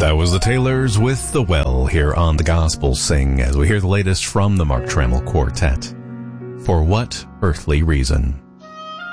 That was the Taylors with The Well here on The Gospel Sing as we hear the latest from the Mark Trammell Quartet. For What Earthly Reason?